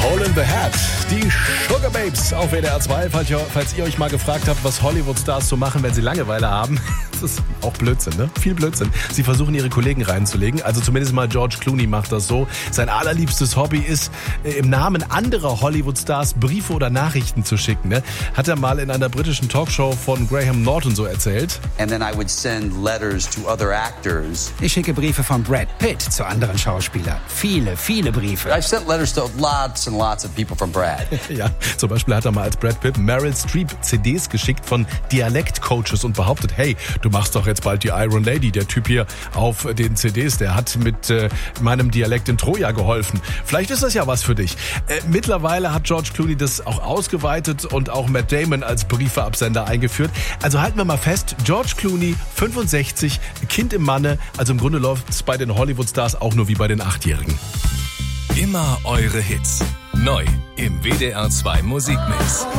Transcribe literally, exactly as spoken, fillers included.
Hole in the Head, die Sugar Babes auf W D R zwei. Falls ihr, falls ihr euch mal gefragt habt, was Hollywood-Stars so machen, wenn sie Langeweile haben, das ist auch Blödsinn, ne? Viel Blödsinn. Sie versuchen, ihre Kollegen reinzulegen. Also zumindest mal George Clooney macht das so. Sein allerliebstes Hobby ist, im Namen anderer Hollywood-Stars Briefe oder Nachrichten zu schicken. Ne? Hat er mal in einer britischen Talkshow von Graham Norton so erzählt. And then I would send letters to other actors. Ich schicke Briefe von Brad Pitt zu anderen Schauspielern. Viele, viele Briefe. I sent letters to lots and lots of people from Brad. Ja, zum Beispiel hat er mal als Brad Pitt Meryl Streep C Ds geschickt von Dialektcoaches und behauptet, hey, du machst doch jetzt bald die Iron Lady. Der Typ hier auf den C Ds, der hat mit äh, meinem Dialekt in Troja geholfen. Vielleicht ist das ja was für dich. Äh, mittlerweile hat George Clooney das auch ausgeweitet und auch Matt Damon als Briefeabsender eingeführt. Also halten wir mal fest, George Clooney, fünfundsechzig, Kind im Manne. Also im Grunde läuft es bei den Hollywood-Stars auch nur wie bei den Achtjährigen. Immer eure Hits. Neu im W D R zwei Musikmix.